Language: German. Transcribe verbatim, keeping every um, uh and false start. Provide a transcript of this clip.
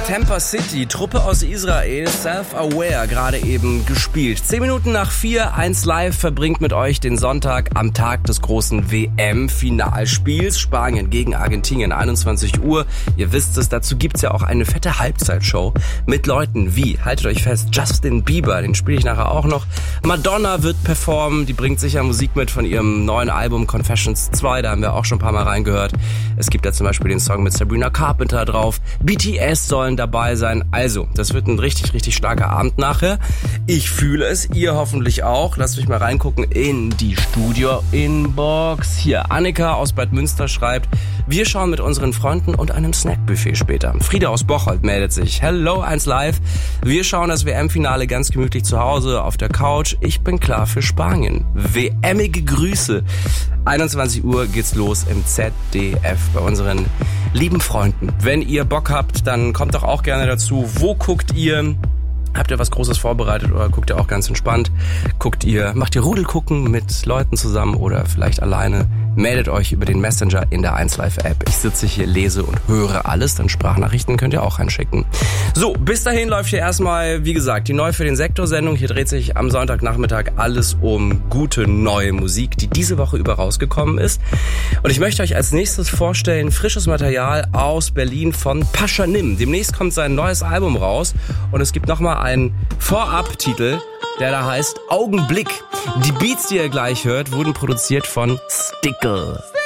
Tampa City, Truppe aus Israel, Self-Aware, gerade eben gespielt. Zehn Minuten nach vier, eins Live verbringt mit euch den Sonntag am Tag des großen W M-Finalspiels. Spanien gegen Argentinien, einundzwanzig Uhr. Ihr wisst es, dazu gibt's ja auch eine fette Halbzeitshow mit Leuten wie, haltet euch fest, Justin Bieber, den spiele ich nachher auch noch. Madonna wird performen, die bringt sicher Musik mit von ihrem neuen Album Confessions zwei, da haben wir auch schon ein paar Mal reingehört. Es gibt da zum Beispiel den Song mit Sabrina Carpenter drauf. B T S sollen dabei sein. Also, das wird ein richtig, richtig starker Abend nachher. Ich fühle es, ihr hoffentlich auch. Lasst mich mal reingucken in die Studio-Inbox. Hier, Annika aus Bad Münster schreibt, wir schauen mit unseren Freunden und einem Snackbuffet später. Frieda aus Bocholt meldet sich. Hello, eins Live. Wir schauen das W M-Finale ganz gemütlich zu Hause auf der Couch. Ich bin klar für Spanien. W M-ige Grüße. einundzwanzig Uhr geht's los im Z D F bei unseren lieben Freunden. Wenn ihr Bock habt, dann kommt doch auch gerne dazu. Wo guckt ihr? Habt ihr was Großes vorbereitet oder guckt ihr auch ganz entspannt? Guckt ihr, macht ihr Rudelgucken mit Leuten zusammen oder vielleicht alleine? Meldet euch über den Messenger in der eins Live App. Ich sitze hier, lese und höre alles, dann Sprachnachrichten könnt ihr auch reinschicken. So, bis dahin läuft hier erstmal, wie gesagt, die Neu für den Sektor-Sendung. Hier dreht sich am Sonntagnachmittag alles um gute neue Musik, die diese Woche über rausgekommen ist. Und ich möchte euch als nächstes vorstellen, frisches Material aus Berlin von Pascha Nim. Demnächst kommt sein neues Album raus und es gibt nochmal einen Vorab-Titel, der da heißt Augenblick. Die Beats, die ihr gleich hört, wurden produziert von Stickle.